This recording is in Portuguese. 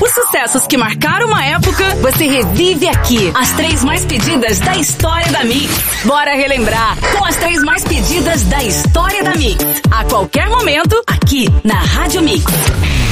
Os sucessos que marcaram uma época, você revive aqui. As 3 mais pedidas da história da Mix. Bora relembrar com as 3 mais pedidas da história da Mix. A qualquer momento, aqui na Rádio Mix.